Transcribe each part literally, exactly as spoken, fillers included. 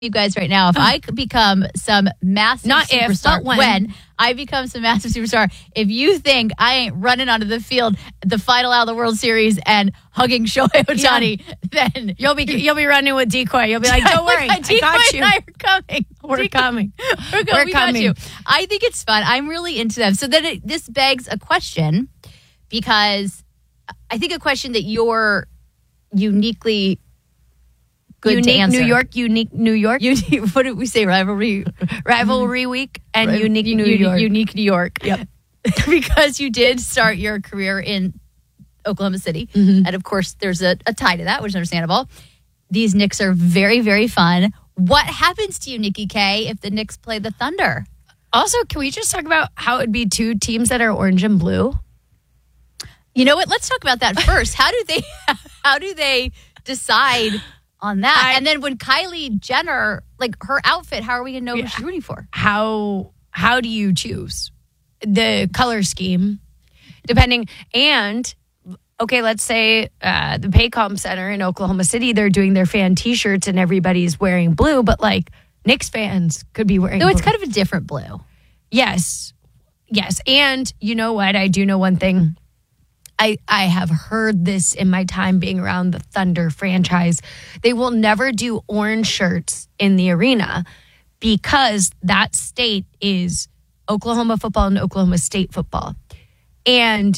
you guys right now, if I could become some massive Not superstar, if, but when. when I become some massive superstar, if you think I ain't running onto the field, the final out of the World Series and hugging Shohei Ohtani, yeah. then you'll be you'll be running with Decoy. You'll be like, don't worry, I got you. And I are coming. We're Decoy. coming. We're, go- We're we coming. Got you. I think it's fun. I'm really into them. So then it, this begs a question, because I think a question that you're uniquely good unique to answer. New York, unique New York. Unique, what did we say? Rivalry, Rivalry week and Right. unique U- New u- York. Unique New York. Yep. Because you did start your career in Oklahoma City. Mm-hmm. And of course, there's a, a tie to that, which is understandable. These Knicks are very, very fun. What happens to you, Nikki K, if the Knicks play the Thunder? Also, can we just talk about how it would be two teams that are orange and blue? You know what? Let's talk about that first. How do they how do they decide on that? I, and then when Kylie Jenner, like her outfit, how are we going to know yeah. who she's rooting for? How how do you choose the color scheme? Depending, and okay, let's say uh, the Paycom Center in Oklahoma City, they're doing their fan T-shirts and everybody's wearing blue, but like Knicks fans could be wearing No, blue. it's kind of a different blue. Yes. Yes. And you know what? I do know one thing. I, I have heard this in my time being around the Thunder franchise. They will never do orange shirts in the arena because that state is Oklahoma football and Oklahoma State football. And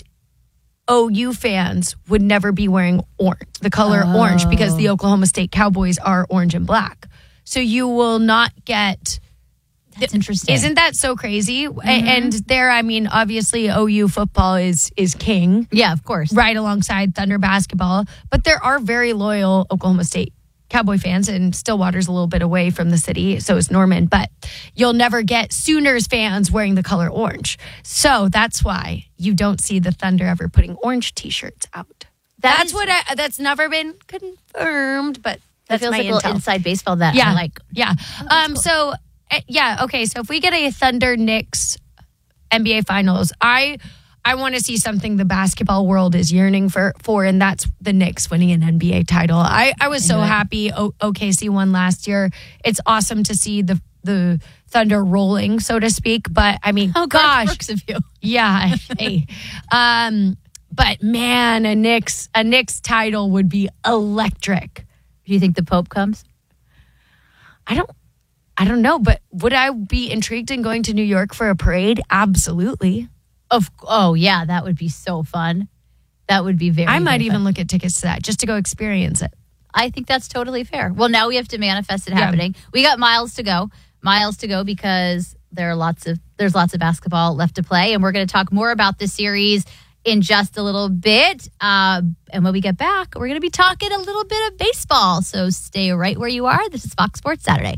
O U fans would never be wearing orange, the color Oh. orange, because the Oklahoma State Cowboys are orange and black. So you will not get... That's interesting. Isn't that so crazy? Mm-hmm. And there, I mean, obviously O U football is is king. Yeah, of course. Right alongside Thunder basketball. But there are very loyal Oklahoma State Cowboy fans, and Stillwater's a little bit away from the city, so is Norman. But you'll never get Sooners fans wearing the color orange. So that's why you don't see the Thunder ever putting orange T-shirts out. That that's is, what I, that's never been confirmed, but that that's feels my like a little intel. inside baseball that Yeah, I like. yeah. Um. cool. So, uh, yeah. Okay. So if we get a Thunder Knicks N B A Finals, I I want to see something the basketball world is yearning for, for, and that's the Knicks winning an N B A title. I I was so Yeah. happy o- O K C won last year. It's awesome to see the the Thunder rolling, so to speak. But I mean, Oh gosh, gosh, of you. yeah. Hey, um. But man, a Knicks a Knicks title would be electric. Do you think the Pope comes? I don't I don't know, but would I be intrigued in going to New York for a parade? Absolutely. Of oh yeah, that would be so fun. That would be very. I might very even fun. look at tickets to that just to go experience it. I think that's totally fair. Well, now we have to manifest it Yeah. happening. We got miles to go, miles to go because there are lots of there's lots of basketball left to play, and we're going to talk more about this series in just a little bit. Uh, and when we get back, we're going to be talking a little bit of baseball. So stay right where you are. This is Fox Sports Saturday.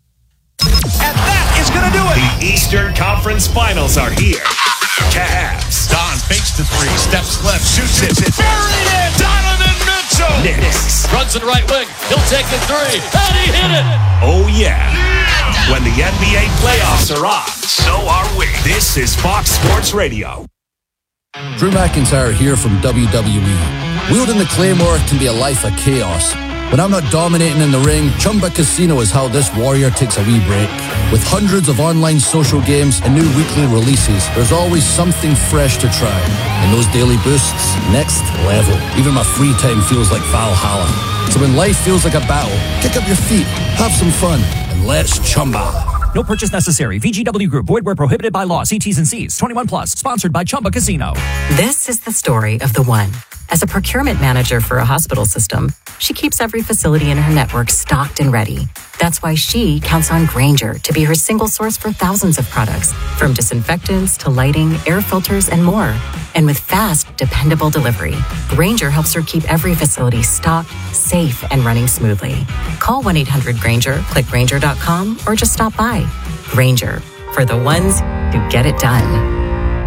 And that is going to do it. The Eastern Conference Finals are here. Cavs. Don fakes the three, steps left, shoots it. Buried in. Donovan Mitchell. Knicks. Runs it right wing. He'll take the three. And he hit it. Oh, yeah. When the N B A playoffs are on, so are we. This is Fox Sports Radio. Drew McIntyre here from W W E. Wielding the Claymore can be a life of chaos. When I'm not dominating in the ring, Chumba Casino is how this warrior takes a wee break. With hundreds of online social games and new weekly releases, there's always something fresh to try. And those daily boosts, next level. Even my free time feels like Valhalla. So when life feels like a battle, kick up your feet, have some fun, and let's Chumba. No purchase necessary. V G W Group. Void where prohibited by law. See T's and C's. twenty-one plus. Sponsored by Chumba Casino. This is the story of the one. As a procurement manager for a hospital system, she keeps every facility in her network stocked and ready. That's why she counts on Grainger to be her single source for thousands of products, from disinfectants to lighting, air filters, and more. And with fast, dependable delivery, Grainger helps her keep every facility stocked, safe, and running smoothly. Call one eight hundred Grainger, click Grainger dot com, or just stop by. Grainger, for the ones who get it done.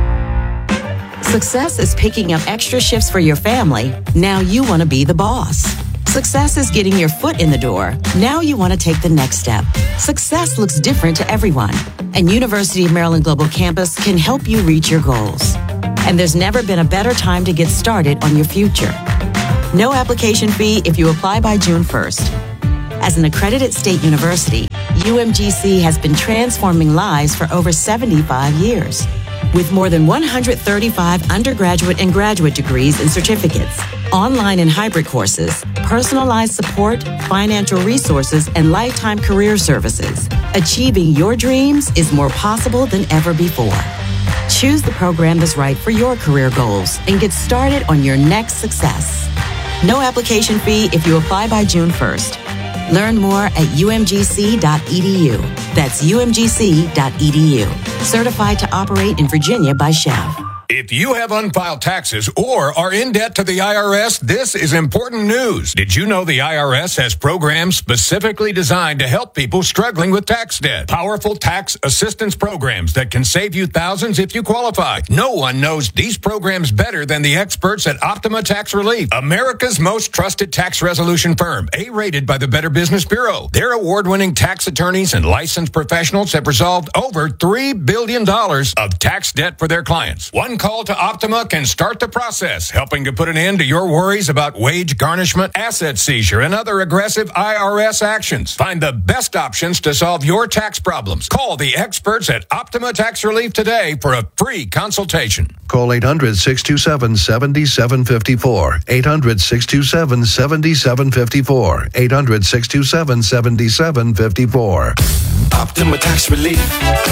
Success is picking up extra shifts for your family. Now you want to be the boss. Success is getting your foot in the door. Now you want to take the next step. Success looks different to everyone, and University of Maryland Global Campus can help you reach your goals. And there's never been a better time to get started on your future. No application fee if you apply by June first. As an accredited state university, U M G C has been transforming lives for over seventy-five years. With more than one hundred thirty-five undergraduate and graduate degrees and certificates, online and hybrid courses, personalized support, financial resources, and lifetime career services, achieving your dreams is more possible than ever before. Choose the program that's right for your career goals and get started on your next success. No application fee if you apply by June first. Learn more at U M G C dot E D U. That's U M G C dot E D U. Certified to operate in Virginia by S C H E V. If you have unfiled taxes or are in debt to the I R S, this is important news. Did you know the I R S has programs specifically designed to help people struggling with tax debt? Powerful tax assistance programs that can save you thousands if you qualify. No one knows these programs better than the experts at Optima Tax Relief, America's most trusted tax resolution firm, A-rated by the Better Business Bureau. Their award-winning tax attorneys and licensed professionals have resolved over three billion dollars of tax debt for their clients. One call to Optima can start the process, helping to put an end to your worries about wage garnishment, asset seizure, and other aggressive I R S actions. Find the best options to solve your tax problems. Call the experts at Optima Tax Relief today for a free consultation. Call eight hundred, six two seven, seven seven five four. eight hundred, six two seven, seven seven five four. eight hundred, six two seven, seven seven five four. Optima Tax Relief.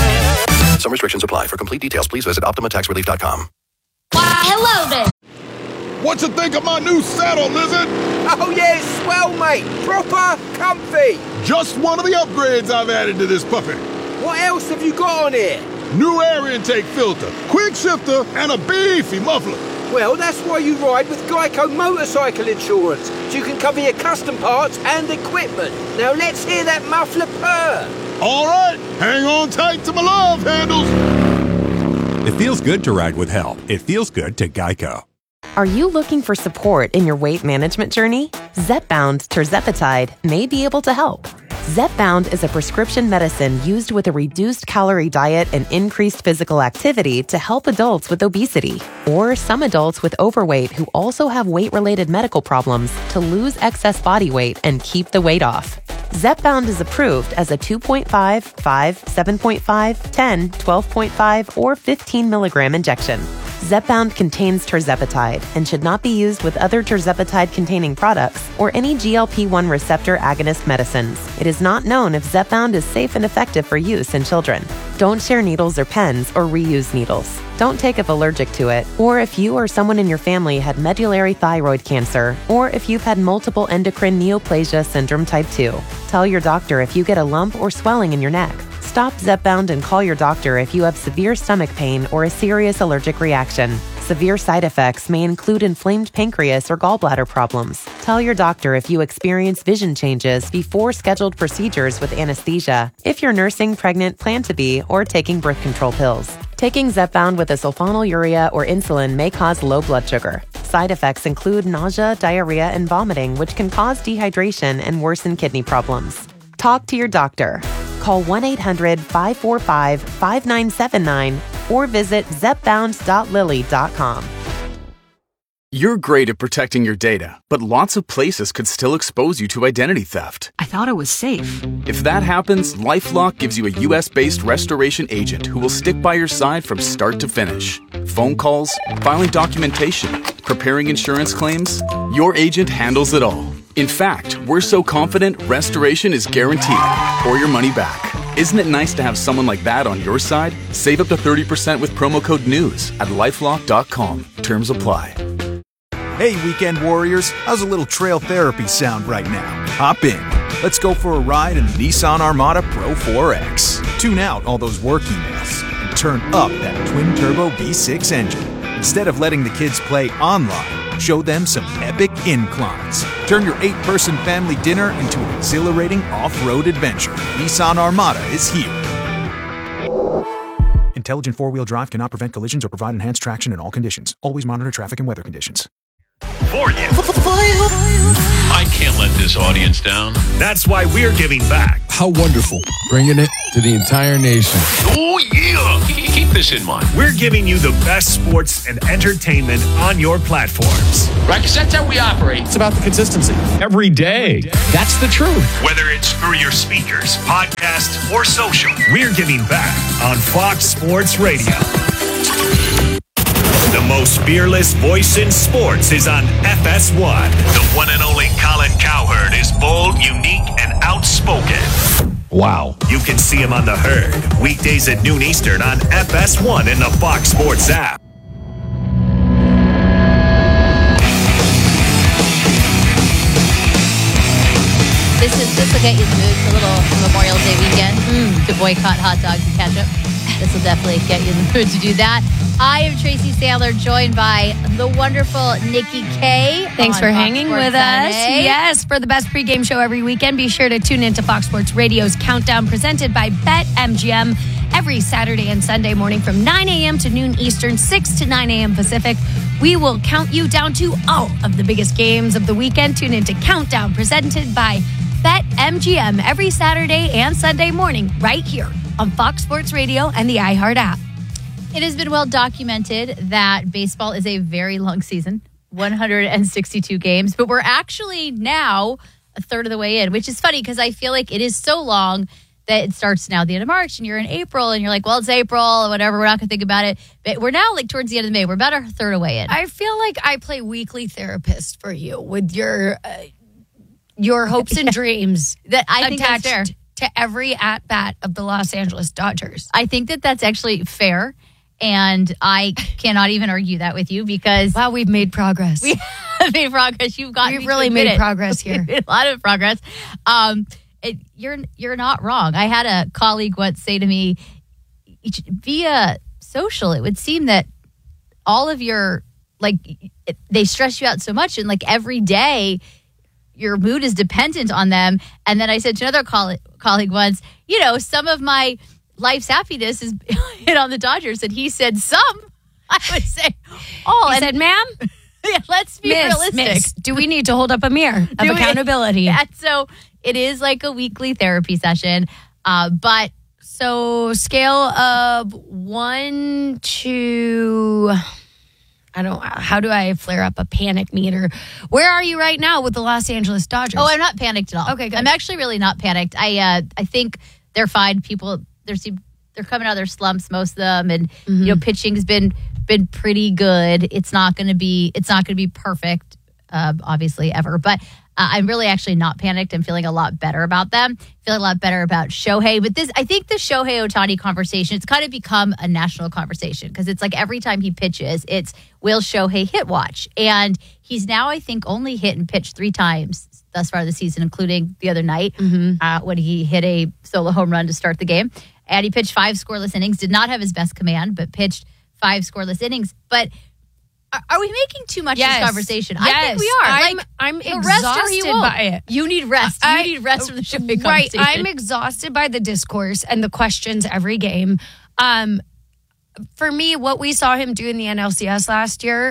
Some restrictions apply. For complete details, please visit Optima Tax Relief dot com. Why, hello there. What you think of my new saddle, Lizard? Oh, yeah, it's swell, mate. Proper comfy. Just one of the upgrades I've added to this puppy. What else have you got on here? New air intake filter, quick shifter, and a beefy muffler. Well, that's why you ride with Geico Motorcycle Insurance, so you can cover your custom parts and equipment. Now let's hear that muffler purr. All right, hang on tight to my love handles. It feels good to ride with help. It feels good to Geico. Are you looking for support in your weight management journey? Zepbound tirzepatide may be able to help. Zepbound is a prescription medicine used with a reduced calorie diet and increased physical activity to help adults with obesity or some adults with overweight who also have weight-related medical problems to lose excess body weight and keep the weight off. Zepbound is approved as a two point five, five, seven point five, ten, twelve point five, or fifteen milligram injection. Zepbound contains tirzepatide and should not be used with other tirzepatide-containing products or any G L P one receptor agonist medicines. It is not known if Zepbound is safe and effective for use in children. Don't share needles or pens or reuse needles. Don't take if allergic to it, or if you or someone in your family had medullary thyroid cancer, or if you've had multiple endocrine neoplasia syndrome type two. Tell your doctor if you get a lump or swelling in your neck. Stop Zepbound and call your doctor if you have severe stomach pain or a serious allergic reaction. Severe side effects may include inflamed pancreas or gallbladder problems. Tell your doctor if you experience vision changes before scheduled procedures with anesthesia, if you're nursing, pregnant, plan to be, or taking birth control pills. Taking Zepbound with a sulfonylurea or insulin may cause low blood sugar. Side effects include nausea, diarrhea, and vomiting, which can cause dehydration and worsen kidney problems. Talk to your doctor. Call one eight hundred, five four five, five nine seven nine or visit zepbound dot lilly dot com. You're great at protecting your data, but lots of places could still expose you to identity theft. I thought it was safe. If that happens, LifeLock gives you a U S-based restoration agent who will stick by your side from start to finish. Phone calls, filing documentation, preparing insurance claims, your agent handles it all. In fact, we're so confident restoration is guaranteed or your money back. Isn't it nice to have someone like that on your side? Save up to thirty percent with promo code NEWS at lifelock dot com. Terms apply. Hey, weekend warriors, how's a little trail therapy sound right now? Hop in. Let's go for a ride in the Nissan Armada Pro four X. Tune out all those work emails and turn up that twin-turbo V six engine. Instead of letting the kids play online, show them some epic inclines. Turn your eight-person family dinner into an exhilarating off-road adventure. Nissan Armada is here. Intelligent four-wheel drive cannot prevent collisions or provide enhanced traction in all conditions. Always monitor traffic and weather conditions. for you. I can't let this audience down. That's why we're giving back. How wonderful. Bringing it to the entire nation. Oh, yeah. Keep this in mind. We're giving you the best sports and entertainment on your platforms. Right, because that's how we operate. It's about the consistency. Every day. That's the truth. Whether it's through your speakers, podcast, or social, we're giving back on Fox Sports Radio. The most fearless voice in sports is on F S one. The one and only Colin Cowherd is bold, unique, and outspoken. Wow. You can see him on The Herd, weekdays at noon Eastern on F S one and the Fox Sports app. This is this will get you in the mood for a little Memorial Day weekend mm. to boycott hot dogs and ketchup. This will definitely get you in the mood to do that. I am Tracy Sandler, joined by the wonderful Nikki K. Thanks for hanging with us. Sunday. Yes, for the best pregame show every weekend, be sure to tune into Fox Sports Radio's Countdown, presented by BetMGM, every Saturday and Sunday morning from nine a.m. to noon Eastern, six to nine a.m. Pacific. We will count you down to all of the biggest games of the weekend. Tune into Countdown, presented by BetMGM, every Saturday and Sunday morning, right here on Fox Sports Radio and the iHeart app. It has been well documented that baseball is a very long season, one hundred sixty-two games, but we're actually now a third of the way in, which is funny because I feel like it is so long that it starts now the end of March and you're in April and you're like, well, it's April or whatever. We're not going to think about it. But we're now like towards the end of May. We're about a third of the way in. I feel like I play weekly therapist for you with your uh, your hopes and dreams that I think attached that's fair. to every at-bat of the Los Angeles Dodgers. I think that that's actually fair. And I cannot even argue that with you because... Wow, we've made progress. We have made progress. You've got We've really made it. progress here. We've made a lot of progress. Um, it, you're you're not wrong. I had a colleague once say to me, via social, it would seem that all of your... Like, it, they stress you out so much. And, like, every day, your mood is dependent on them. And then I said to another colleague, colleague once, you know, some of my... life's happiness is hit on the Dodgers, and he said some. I would say, oh, he and said, "Ma'am, yeah, let's be miss, realistic. Miss, do we need to hold up a mirror of Do accountability?" We, yeah, so it is like a weekly therapy session, uh, but so scale of one to. I don't. How do I flare up a panic meter? Where are you right now with the Los Angeles Dodgers? Oh, I'm not panicked at all. Okay, good. I'm actually really not panicked. I uh, I think they're fine. People. They're they're coming out of their slumps, most of them, and mm-hmm. you know, pitching's been been pretty good. It's not going to be it's not going to be perfect, uh, obviously ever, but uh, I'm really actually not panicked. I'm feeling a lot better about them. Feeling a lot better about Shohei. But this, I think, the Shohei Ohtani conversation, it's kind of become a national conversation because it's like every time he pitches, it's will Shohei hit watch, and he's now I think only hit and pitched three times thus far this season, including the other night mm-hmm. uh, when he hit a solo home run to start the game. And he pitched five scoreless innings, did not have his best command, but pitched five scoreless innings. But are, are we making too much yes. of this conversation? Yes. I think we are. I'm, like, I'm exhausted exhausted by it. You need rest. You I, need rest from the Shohei right. conversation. I'm exhausted by the discourse and the questions every game. Um, for me, what we saw him do in the N L C S last year,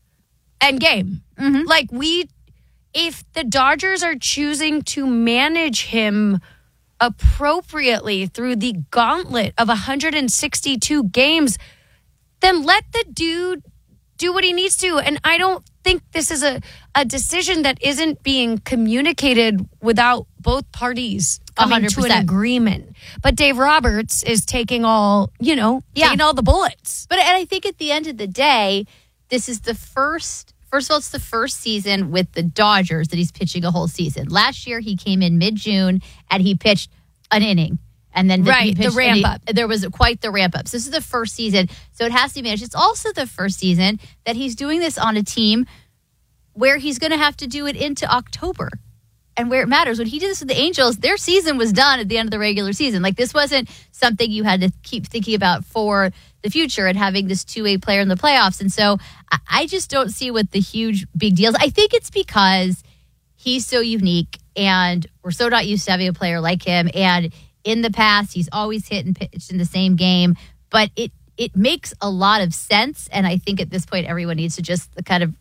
end game. Mm-hmm. Like we, if the Dodgers are choosing to manage him appropriately through the gauntlet of one hundred sixty-two games, then let the dude do what he needs to. And I don't think this is a, a decision that isn't being communicated without both parties coming one hundred percent to an agreement. But Dave Roberts is taking all, you know, yeah. taking all the bullets. But and I think at the end of the day, this is the first First of all, it's the first season with the Dodgers that he's pitching a whole season. Last year, he came in mid-June and he pitched an inning. And then right, he pitched, the ramp he, up. There was quite the ramp up. So this is the first season. So it has to be managed. It's also the first season that he's doing this on a team where he's going to have to do it into October. And where it matters. When he did this with the Angels, their season was done at the end of the regular season. Like, this wasn't something you had to keep thinking about for the future and having this two-way player in the playoffs. And so I just don't see what the huge big deals. I think it's because he's so unique and we're so not used to having a player like him. And in the past, he's always hit and pitched in the same game. But it, it makes a lot of sense. And I think at this point, everyone needs to just kind of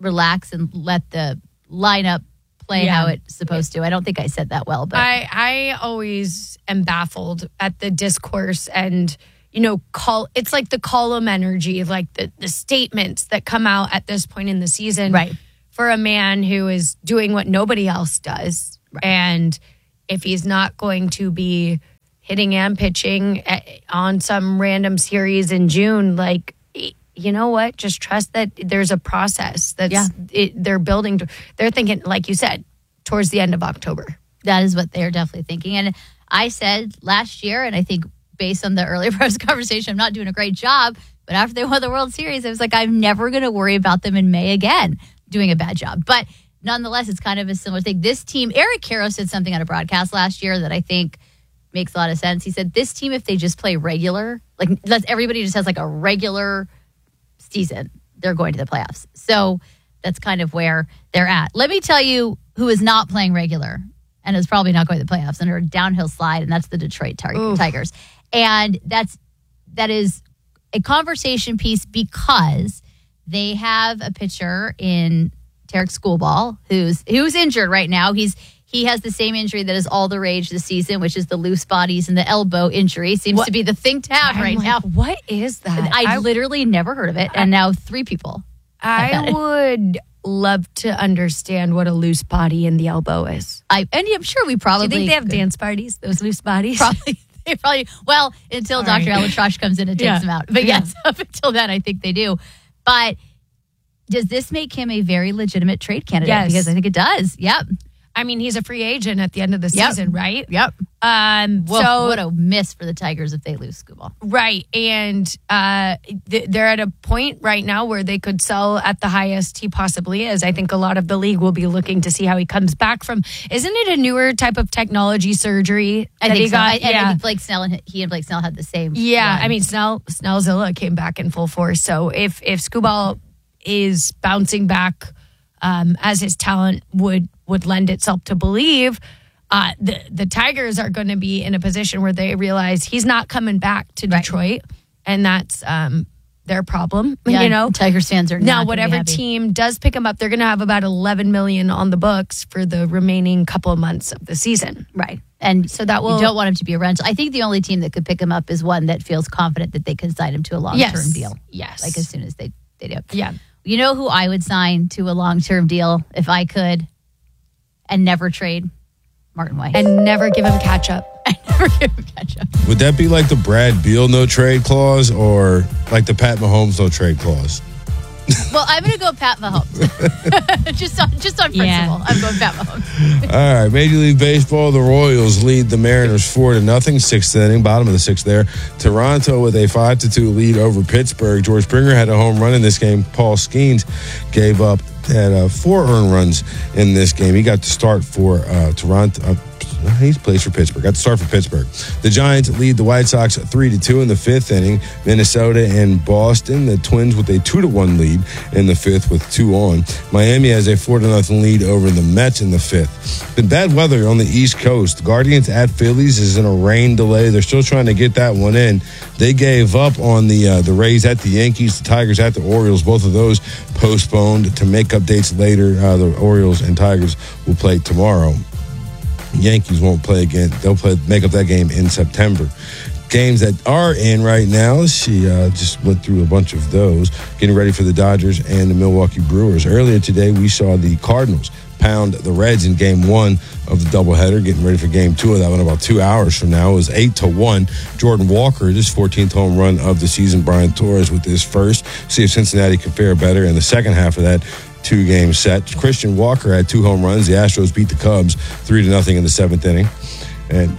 relax and let the lineup play Yeah. how it's supposed to. I don't think I said that well, but I, I always am baffled at the discourse and, you know, call it's like the column energy, like the, the statements that come out at this point in the season. Right. For a man who is doing what nobody else does. Right. And if he's not going to be hitting and pitching at, on some random series in June, like, you know what? Just trust that there's a process that's Yeah. it, they're building. To, they're thinking, like you said, towards the end of October. that is what they're definitely thinking. And I said last year, and I think based on the earlier press conversation, I'm not doing a great job. But after they won the World Series, I was like, I'm never going to worry about them in May again doing a bad job. But nonetheless, it's kind of a similar thing. This team, Eric Caro said something on a broadcast last year that I think makes a lot of sense. He said, this team, if they just play regular, like let's everybody just has like a regular season, they're going to the playoffs. So that's kind of where they're at. Let me tell you who is not playing regular and is probably not going to the playoffs under a downhill slide, and that's the Detroit Tar- Tigers. And that's that is a conversation piece because they have a pitcher in Tarek Schoolball who's who's injured right now. He's he has the same injury that is all the rage this season, which is the loose bodies and the elbow injury. Seems What? to be the thing to have I'm right like, now. What is that? I, literally never heard of it, and now three people. have had I it. would love to understand what a loose body in the elbow is. I and I'm sure we probably Do you think they have could. dance parties? Those loose bodies? Probably. They probably well until All Doctor right. Alatrash comes in and takes Yeah. them out. But Yeah. yes, up until then, I think they do. But does this make him a very legitimate trade candidate? Yes. Because I think it does. Yep. I mean, he's a free agent at the end of the Yep. season, right? Yep. Um, Well, so what a miss for the Tigers if they lose Schoolball. right, and uh, th- they're at a point right now where they could sell at the highest he possibly is. I think a lot of the league will be looking to see how he comes back from. Isn't it a newer type of technology surgery I that think he so. got? I, and I think Blake Snell and he and Blake Snell had the same. Yeah, one. I mean Snell Snellzilla came back in full force. So if if Schoolball is bouncing back um, as his talent would would lend itself to believe, uh, the the Tigers are going to be in a position where they realize he's not coming back to Detroit, and that's um, their problem. Yeah, you know, Tigers fans are not now gonna be whatever happy. team does pick him up, they're going to have about eleven million on the books for the remaining couple of months of the season. Right. And so that will you don't want him to be a rental. I think the only team that could pick him up is one that feels confident that they could sign him to a long-term Yes. deal. Yes. Like as soon as they, they do. Yeah. You know who I would sign to a long-term deal if I could and never trade? Martin White. and never give him catch up. never give him catch up. Would that be like the Brad Beal no trade clause or like the Pat Mahomes no trade clause? Well, I'm going to go Pat Mahomes. just on, just on principle. Yeah. I'm going Pat Mahomes. All right, Major League Baseball, the Royals lead the Mariners four to nothing, sixth inning, bottom of the sixth there. Toronto with a five to two lead over Pittsburgh. George Springer had a home run in this game. Paul Skeens gave up had uh, four earned runs in this game. He got to start for uh, Toronto. Uh, he plays for Pittsburgh. Got to start for Pittsburgh. The Giants lead the White Sox three to two in the fifth inning. Minnesota and Boston, the Twins with a two to one lead in the fifth with two on. Miami has a four to nothing lead over the Mets in the fifth. Been bad weather on the East Coast. The Guardians at Phillies is in a rain delay. They're still trying to get that one in. They gave up on the uh, the Rays at the Yankees, the Tigers at the Orioles. Both of those postponed to make up dates later. Uh, the Orioles and Tigers will play tomorrow. Yankees won't play again. They'll play make up that game in September. Games that are in right now, she uh, just went through a bunch of those, getting ready for the Dodgers and the Milwaukee Brewers. Earlier today, we saw the Cardinals pound the Reds in game one of the doubleheader, getting ready for game two of that one about two hours from now. It was eight to one. Jordan Walker, his fourteenth home run of the season. Brian Torres with his first. See if Cincinnati can fare better in the second half of that two-game set. Christian Walker had two home runs. The Astros beat the Cubs three to nothing in the seventh inning. And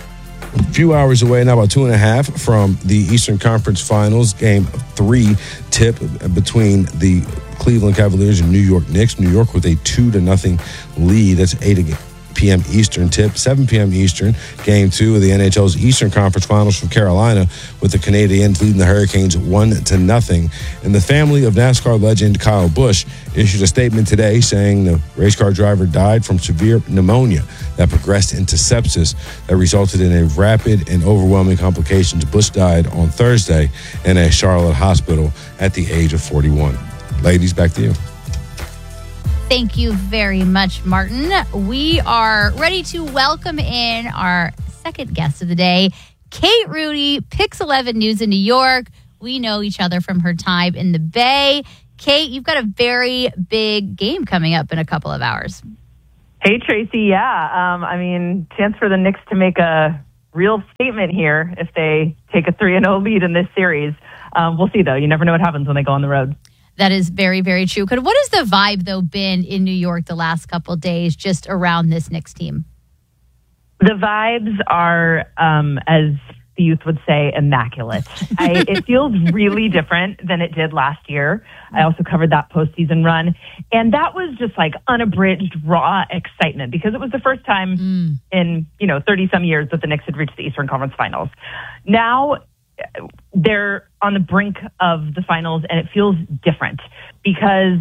a few hours away, now about two and a half from the Eastern Conference Finals, game three tip between the Cleveland Cavaliers and New York Knicks. New York with a two to nothing lead. That's eight p.m. Eastern tip, seven p.m. Eastern. Game two of the N H L's Eastern Conference Finals from Carolina, with the Canadiens leading the Hurricanes one to nothing. And the family of NASCAR legend Kyle Busch issued a statement today saying the race car driver died from severe pneumonia that progressed into sepsis that resulted in a rapid and overwhelming complications. Busch died on Thursday in a Charlotte hospital at the age of forty-one. Ladies, back to you. Thank you very much, Martin. We are ready to welcome in our second guest of the day, Kate Rooney, Pix eleven News in New York. We know each other from her time in the Bay. Kate, you've got a very big game coming up in a couple of hours. Hey, Tracy. Yeah, um, I mean, chance for the Knicks to make a real statement here if they take a three and oh lead in this series. Um, we'll see, though. You never know what happens when they go on the road. That is very, very true. What has the vibe, though, been in New York the last couple of days just around this Knicks team? The vibes are, um, as the youth would say, immaculate. I, it feels really different than it did last year. I also covered that postseason run. And that was just like unabridged, raw excitement because it was the first time mm. in, you know, thirty-some years that the Knicks had reached the Eastern Conference Finals. Now they're on the brink of the finals, and it feels different because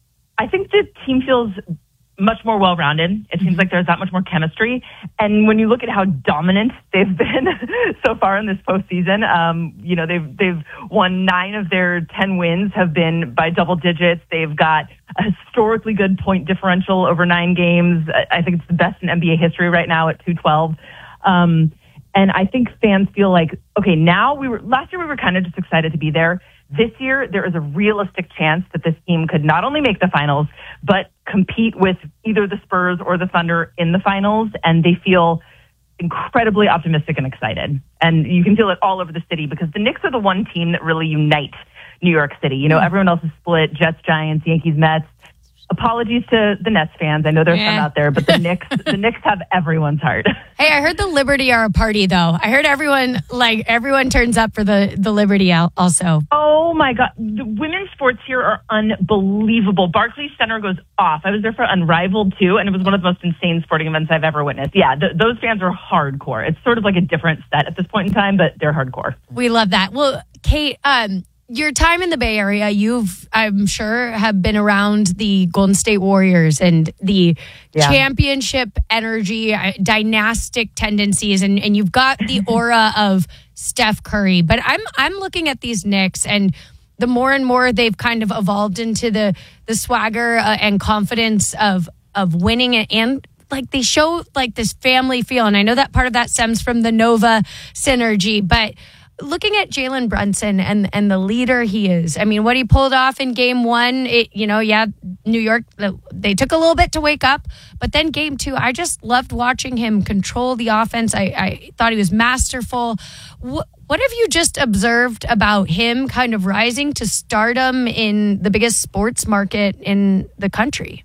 I think the team feels much more well-rounded. It seems like there's that much more chemistry. And when you look at how dominant they've been so far in this postseason, um, you know, they've, they've won nine of their ten wins have been by double digits. They've got a historically good point differential over nine games. I think it's the best in N B A history right now at two twelve. Um, and I think fans feel like, okay, now we were, last year we were kind of just excited to be there. This year, there is a realistic chance that this team could not only make the finals, but compete with either the Spurs or the Thunder in the finals. And they feel incredibly optimistic and excited. And you can feel it all over the city because the Knicks are the one team that really unite New York City. You know, everyone else is split, Jets, Giants, Yankees, Mets. Apologies to the Nets fans. I know there's yeah. some out there, but the Knicks, the Knicks have everyone's heart. Hey, I heard the Liberty are a party, though. I heard everyone, like, everyone turns up for the, the Liberty also. Oh, my God. The women's sports here are unbelievable. Barclays Center goes off. I was there for Unrivaled, too, and it was one of the most insane sporting events I've ever witnessed. Yeah, th- those fans are hardcore. It's sort of like a different set at this point in time, but they're hardcore. We love that. Well, Kate, um, your time in the Bay Area, you've, I'm sure, have been around the Golden State Warriors and the yeah. championship energy, dynastic tendencies, and, and you've got the aura of Steph Curry. But I'm I'm looking at these Knicks, and the more and more they've kind of evolved into the the swagger uh, and confidence of of winning, and, and like they show like this family feel. And I know that part of that stems from the Nova synergy, but looking at Jalen Brunson and and the leader he is, I mean, what he pulled off in game one, it, you know, yeah, New York, they took a little bit to wake up. But then game two, I just loved watching him control the offense. I, I thought he was masterful. What, what have you just observed about him kind of rising to stardom in the biggest sports market in the country?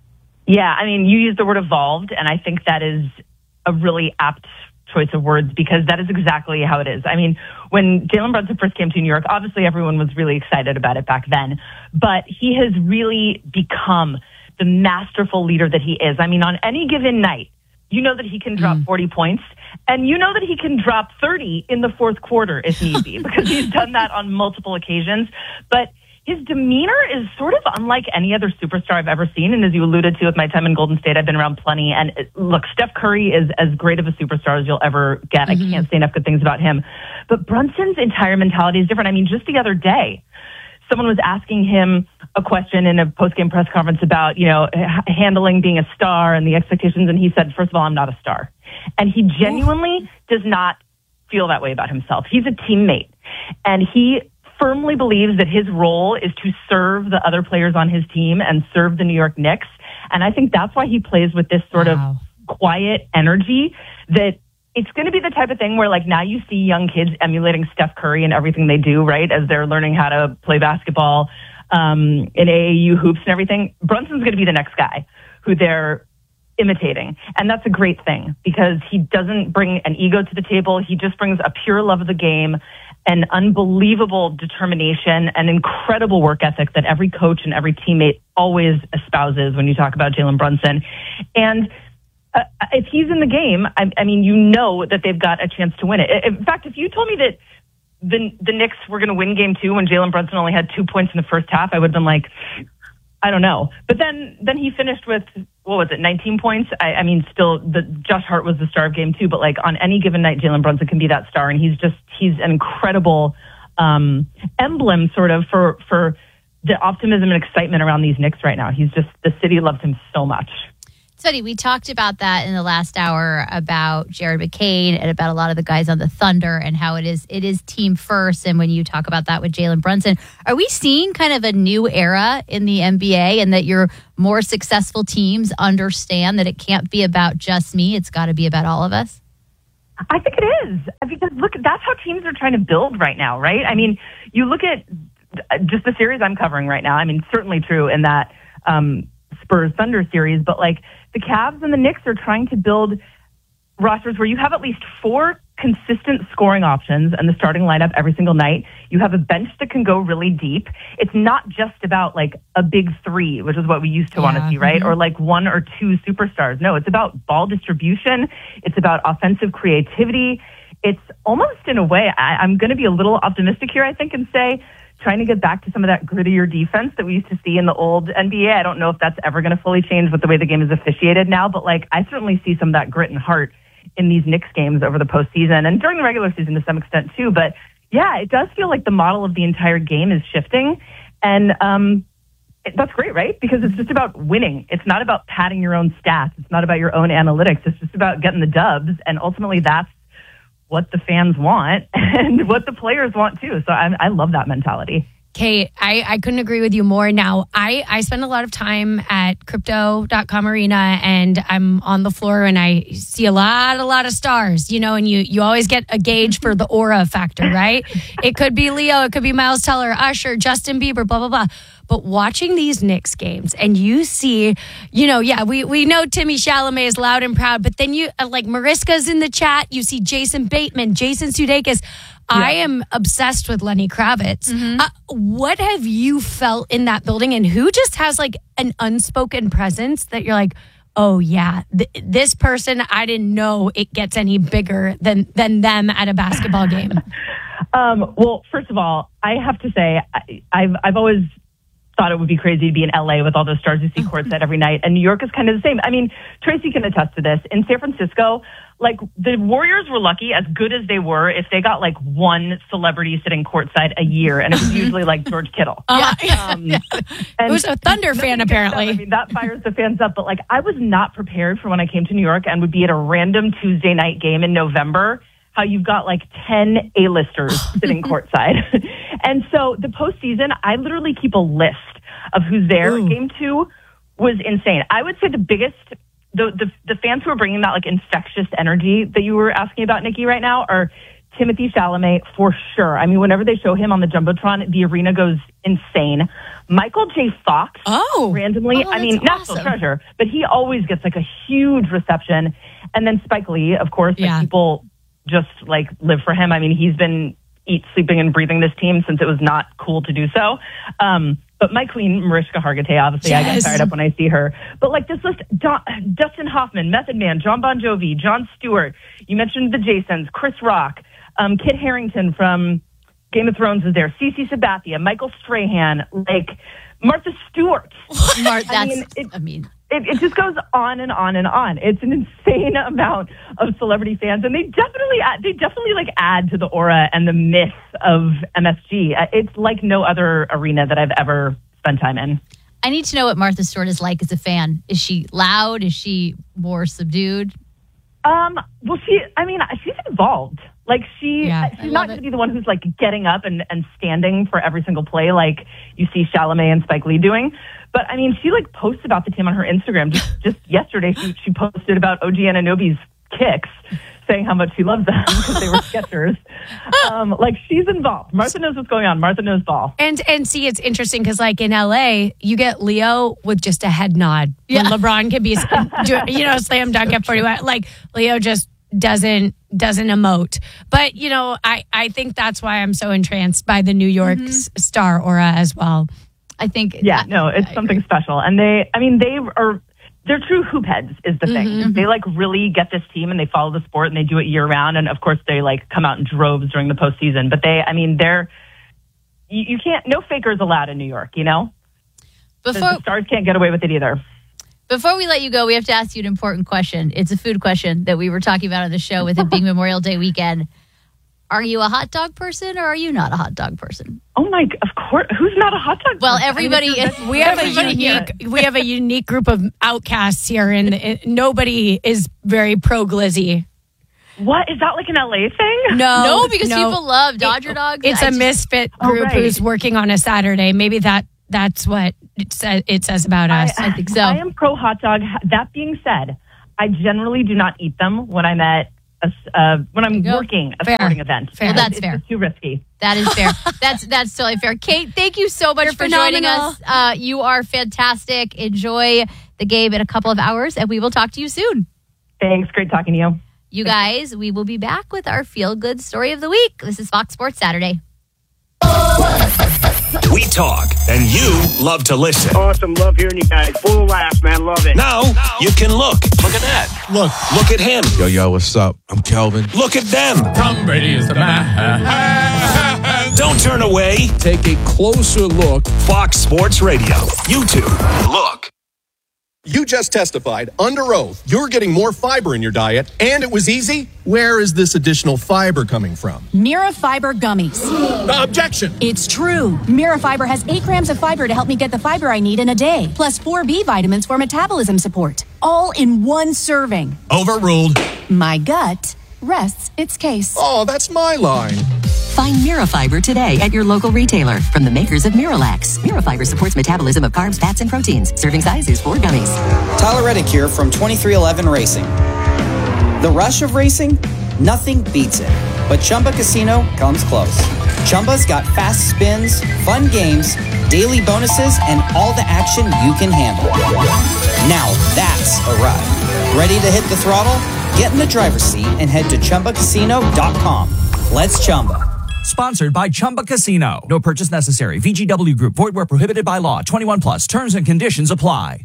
Yeah, I mean, you used the word evolved, and I think that is a really apt choice of words because that is exactly how it is. I mean, when Jalen Brunson first came to New York, obviously everyone was really excited about it back then, but he has really become the masterful leader that he is. I mean, on any given night, you know that he can drop mm. forty points, and you know that he can drop thirty in the fourth quarter if need be, because he's done that on multiple occasions. But his demeanor is sort of unlike any other superstar I've ever seen. And as you alluded to with my time in Golden State, I've been around plenty. And look, Steph Curry is as great of a superstar as you'll ever get. Mm-hmm. I can't say enough good things about him. But Brunson's entire mentality is different. I mean, just the other day, someone was asking him a question in a post-game press conference about, you know, h- handling being a star and the expectations. And he said, first of all, I'm not a star. And he genuinely Ooh. does not feel that way about himself. He's a teammate. And he firmly believes that his role is to serve the other players on his team and serve the New York Knicks. And I think that's why he plays with this sort wow. of quiet energy that it's going to be the type of thing where, like, now you see young kids emulating Steph Curry and everything they do, right, as they're learning how to play basketball um, in A A U hoops and everything. Brunson's going to be the next guy who they're imitating. And that's a great thing because he doesn't bring an ego to the table. He just brings a pure love of the game, an unbelievable determination, an incredible work ethic that every coach and every teammate always espouses when you talk about Jalen Brunson. And uh, if he's in the game, I, I mean, you know that they've got a chance to win it. In fact, if you told me that the, the Knicks were going to win game two when Jalen Brunson only had two points in the first half, I would have been like, I don't know. But then then he finished with, what was it, nineteen points? I, I mean, still, the Josh Hart was the star of game two, but like on any given night, Jalen Brunson can be that star. And he's just, he's an incredible um, emblem sort of for, for the optimism and excitement around these Knicks right now. He's just, the city loves him so much. It's funny, we talked about that in the last hour about Jared McCain and about a lot of the guys on the Thunder and how it is it is team first. And when you talk about that with Jalen Brunson, are we seeing kind of a new era in the N B A and that your more successful teams understand that it can't be about just me, it's got to be about all of us? I think it is. Because look, that's how teams are trying to build right now, right? I mean, you look at just the series I'm covering right now. I mean, certainly true in that um, Spurs Thunder series, but like the Cavs and the Knicks are trying to build rosters where you have at least four consistent scoring options in the starting lineup every single night. You have a bench that can go really deep. It's not just about like a big three, which is what we used to yeah. want to see, right? Mm-hmm. Or like one or two superstars. No, it's about ball distribution. It's about offensive creativity. It's almost in a way, I, I'm going to be a little optimistic here, I think, and say trying to get back to some of that grittier defense that we used to see in the old N B A. I don't know if that's ever going to fully change with the way the game is officiated now, but like I certainly see some of that grit and heart in these Knicks games over the postseason and during the regular season to some extent too. But yeah, it does feel like the model of the entire game is shifting. And um, it, that's great, right? Because it's just about winning. It's not about padding your own stats. It's not about your own analytics. It's just about getting the dubs. And ultimately that's what the fans want and what the players want too. So I, I love that mentality. Kate, I, I couldn't agree with you more. Now, I, I spend a lot of time at crypto dot com arena and I'm on the floor and I see a lot, a lot of stars, you know, and you, you always get a gauge for the aura factor, right? It could be Leo, it could be Miles Teller, Usher, Justin Bieber, blah, blah, blah. But watching these Knicks games and you see, you know, yeah, we, we know Timmy Chalamet is loud and proud, but then you, like Mariska's in the chat, you see Jason Bateman, Jason Sudeikis. Yeah. I am obsessed with Lenny Kravitz. Mm-hmm. Uh, what have you felt in that building and who just has like an unspoken presence that you're like, oh yeah, th- this person, I didn't know it gets any bigger than, than them at a basketball game? um, well, first of all, I have to say, I, I've, I've always thought it would be crazy to be in L A with all those stars you see courtside every night. And New York is kind of the same. I mean, Tracy can attest to this. In San Francisco, like the Warriors were lucky, as good as they were, if they got like one celebrity sitting courtside a year, and it was usually like George Kittle. Uh, um, yeah. And who's a Thunder fan apparently. I mean, that fires the fans up. But like, I was not prepared for when I came to New York and would be at a random Tuesday night game in November. How you've got like ten A-listers sitting courtside. And so the postseason, I literally keep a list of who's there. Ooh. Game two was insane. I would say the biggest, the, the the fans who are bringing that like infectious energy that you were asking about, Nikki, right now are Timothy Chalamet for sure. I mean, whenever they show him on the Jumbotron, the arena goes insane. Michael J. Fox, oh, randomly, oh, I mean, awesome. national treasure, but he always gets like a huge reception. And then Spike Lee, of course, like yeah. people just like live for him. I mean, he's been eat, sleeping, and breathing this team since it was not cool to do so. Um, but my queen, Mariska Hargitay, obviously, yes. I get fired up when I see her. But like this list, Don, Dustin Hoffman, Method Man, John Bon Jovi, Jon Stewart. You mentioned the Jasons, Chris Rock, um, Kit Harington from Game of Thrones is there, Cece Sabathia, Michael Strahan, like Martha Stewart. Mar- that's, I mean, it, I mean. It, it just goes on and on and on. It's an insane amount of celebrity fans, and they definitely add, they definitely like add to the aura and the myth of M S G. It's like no other arena that I've ever spent time in. I need to know what Martha Stewart is like as a fan. Is she loud? Is she more subdued? Um. Well, she. I mean, she's involved. Like she, yeah, she's not going to be the one who's like getting up and, and standing for every single play like you see Chalamet and Spike Lee doing. But I mean, she like posts about the team on her Instagram. Just, just yesterday, she, she posted about O G Anunoby's kicks, saying how much she loves them because they were Skechers. Um, like she's involved. Martha knows what's going on. Martha knows ball. And and see, it's interesting because like in L A, you get Leo with just a head nod. Yeah. When LeBron can be, you know, slam dunk at forty-one. Like Leo just doesn't doesn't emote. But you know, I I think that's why I'm so entranced by the New York mm-hmm. star aura as well. I think yeah, no, it's I something agree. special. And they, I mean, they are, they're true hoop heads is the thing. Mm-hmm. They like really get this team and they follow the sport and they do it year round. And of course they like come out in droves during the postseason, but they, I mean, they're, you, you can't, no fakers allowed in New York, you know? Before, the, the stars can't get away with it either. Before we let you go, we have to ask you an important question. It's a food question that we were talking about on the show with it being Memorial Day weekend. Are you a hot dog person or are you not a hot dog person? Oh my, of course. Who's not a hot dog Well, person? everybody, I mean, that's- We have a everybody here. unique we have a unique group of outcasts here, and it, nobody is very pro glizzy. What? Is that like an L A thing? No, No, because no. people love Dodger dogs. It's I a just- misfit Oh, group right. who's working on a Saturday. Maybe that that's what it says, it says about us. I think so. I am pro hot dog. That being said, I generally do not eat them when I'm at a, s- uh, when I'm go. working a Fair. sporting event. Well, that's it's fair. just too risky. That is fair. that's that's totally fair. Kate, thank you so much You're for joining phenomenal. us. Uh, you are fantastic. Enjoy the game in a couple of hours, and we will talk to you soon. Thanks. Great talking to you. You guys, we will be back with our feel good story of the week. This is Fox Sports Saturday. We talk, and you love to listen. Awesome. Love hearing you guys. Full of laughs, man. Love it. Now you can look. Look at that. Look. Look at him. Yo, yo, what's up? I'm Kelvin. Look at them. Tom Brady is the man. Don't turn away. Take a closer look. Fox Sports Radio. YouTube. Look. You just testified under oath you're getting more fiber in your diet, and it was easy. Where is this additional fiber coming from? Mirafiber gummies. Uh, objection. It's true. Mirafiber has eight grams of fiber to help me get the fiber I need in a day, plus four B vitamins for metabolism support, all in one serving. Overruled. My gut rests its case. Oh, that's my line. Find Mirafiber today at your local retailer from the makers of Miralax. Mirafiber supports metabolism of carbs, fats, and proteins. Serving size is four gummies. Tyler Reddick here from twenty-three eleven Racing. The rush of racing? Nothing beats it. But Chumba Casino comes close. Chumba's got fast spins, fun games, daily bonuses, and all the action you can handle. Now that's a ride. Ready to hit the throttle? Get in the driver's seat and head to Chumba Casino dot com. Let's Chumba. Sponsored by Chumba Casino. No purchase necessary. V G W Group. Void where prohibited by law. twenty-one plus. Terms and conditions apply.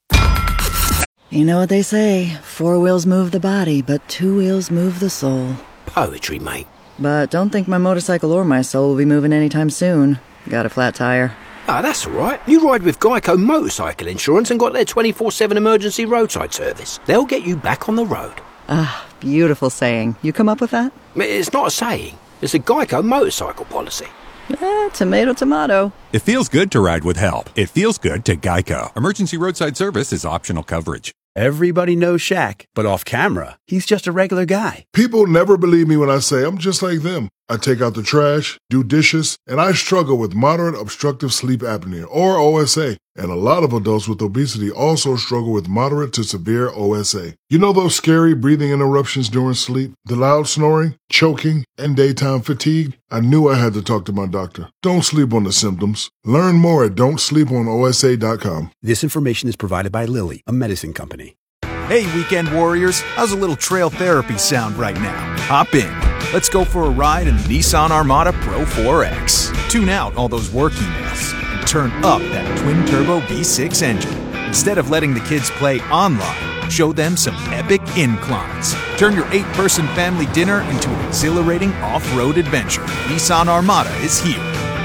You know what they say, four wheels move the body, but two wheels move the soul. Poetry, mate. But don't think my motorcycle or my soul will be moving anytime soon. Got a flat tire. Ah, that's all right. You ride with Geico Motorcycle Insurance and got their twenty-four seven emergency roadside service. They'll get you back on the road. Ah, beautiful saying. You come up with that? It's not a saying. It's a Geico motorcycle policy. Eh, tomato, tomato. It feels good to ride with help. It feels good to Geico. Emergency roadside service is optional coverage. Everybody knows Shaq, but off camera, he's just a regular guy. People never believe me when I say I'm just like them. I take out the trash, do dishes, and I struggle with moderate obstructive sleep apnea, or O S A. And a lot of adults with obesity also struggle with moderate to severe O S A. You know those scary breathing interruptions during sleep, the loud snoring, choking, and daytime fatigue? I knew I had to talk to my doctor. Don't sleep on the symptoms. Learn more at don't sleep on O S A dot com. This information is provided by Lilly, a medicine company. Hey, weekend warriors, how's a little trail therapy sound right now? Hop in. Let's go for a ride in the Nissan Armada Pro four X. Tune out all those work emails and turn up that twin-turbo V six engine. Instead of letting the kids play online, show them some epic inclines. Turn your eight-person family dinner into an exhilarating off-road adventure. Nissan Armada is here.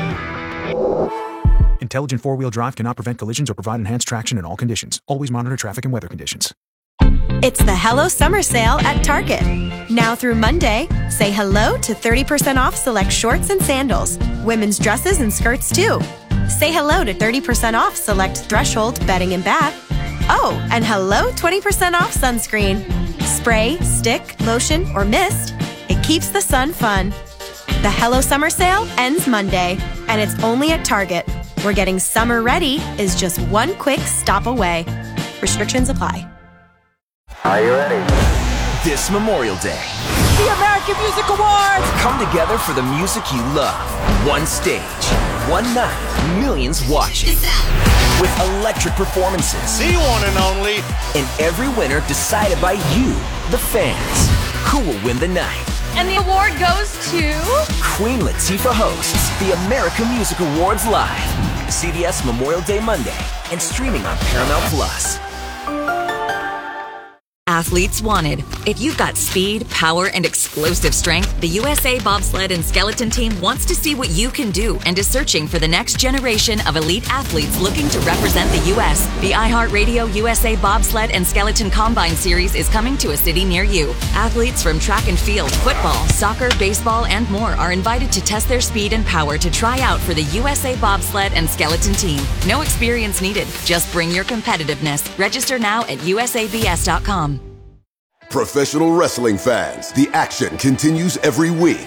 Intelligent four-wheel drive cannot prevent collisions or provide enhanced traction in all conditions. Always monitor traffic and weather conditions. It's the Hello Summer Sale at Target. Now through Monday, say hello to thirty percent off select shorts and sandals, women's dresses and skirts too. Say hello to thirty percent off select Threshold bedding and bath. Oh, and hello twenty percent off sunscreen. Spray, stick, lotion, or mist, it keeps the sun fun. The Hello Summer Sale ends Monday, and it's only at Target, where getting summer ready is just one quick stop away. Restrictions apply. Are you ready? This Memorial Day, The American Music Awards! come together for the music you love. One stage, one night, millions watching. With electric performances. The one and only. And every winner decided by you, the fans. Who will win the night? And the award goes to Queen Latifah hosts the American Music Awards live. C B S Memorial Day Monday and streaming on Paramount Plus. athletes wanted. If you've got speed, power, and explosive strength, the U S A Bobsled and Skeleton Team wants to see what you can do and is searching for the next generation of elite athletes looking to represent the U S. The iHeartRadio U S A Bobsled and Skeleton Combine Series is coming to a city near you. Athletes from track and field, football, soccer, baseball, and more are invited to test their speed and power to try out for the U S A Bobsled and Skeleton Team. No experience needed. Just bring your competitiveness. Register now at U S A B S dot com. Professional wrestling fans, the action continues every week.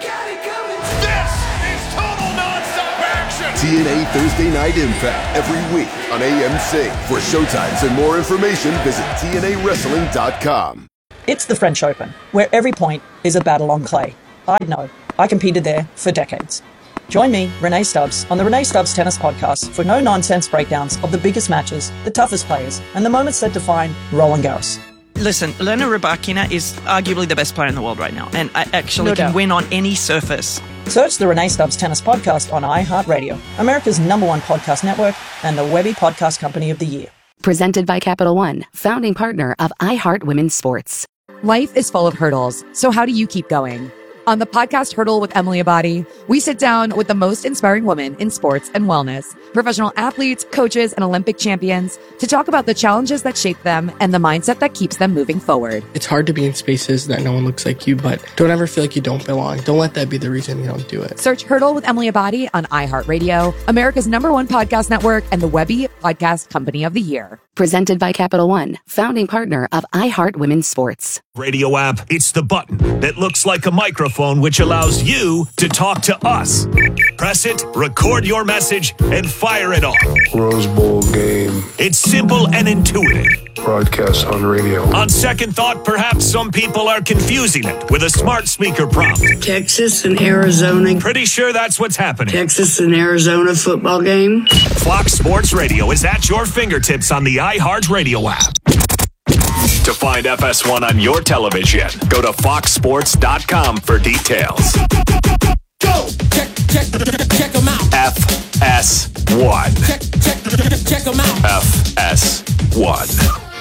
This is total nonstop action. T N A Thursday Night Impact every week on A M C. For showtimes and more information, visit T N A wrestling dot com. It's the French Open, where every point is a battle on clay. I know. I competed there for decades. Join me, Renee Stubbs, on the Renee Stubbs Tennis Podcast for no-nonsense breakdowns of the biggest matches, the toughest players, and the moments that define Roland Garros. Listen, Elena Rybakina is arguably the best player in the world right now, and I actually No can doubt. win on any surface. Search the Renee Stubbs Tennis Podcast on iHeartRadio, America's number one podcast network, and the Webby Podcast Company of the Year. Presented by Capital One, founding partner of iHeart Women's Sports. Life is full of hurdles, so how do you keep going? On the podcast Hurdle with Emily Abadi, we sit down with the most inspiring women in sports and wellness, professional athletes, coaches, and Olympic champions to talk about the challenges that shape them and the mindset that keeps them moving forward. It's hard to be in spaces that no one looks like you, but don't ever feel like you don't belong. Don't let that be the reason you don't do it. Search Hurdle with Emily Abadi on iHeartRadio, America's number one podcast network, and the Webby Podcast Company of the Year. Presented by Capital One, founding partner of iHeart Women's Sports. Radio app, it's the button that looks like a microphone which allows you to talk to us. Press it, record your message, and fire it off. Rose Bowl game. It's simple and intuitive. Broadcast on radio. On second thought, perhaps some people are confusing it with a smart speaker prompt. Texas and Arizona. Pretty sure that's what's happening. Texas and Arizona football game. Fox Sports Radio is at your fingertips on the iHeart Radio app. To find F S one on your television, go to fox sports dot com for details. Go! Check, check, check them out. F S one. Check, check, check them out. F S one.